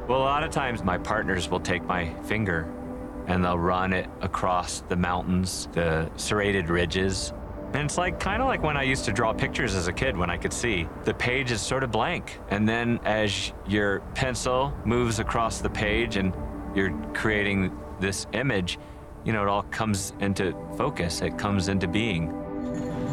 Well, a lot of times my partners will take my finger and they'll run it across the mountains, the serrated ridges. And it's like kind of like when I used to draw pictures as a kid when I could see. The page is sort of blank. And then as your pencil moves across the page and you're creating this image, it all comes into focus. It comes into being.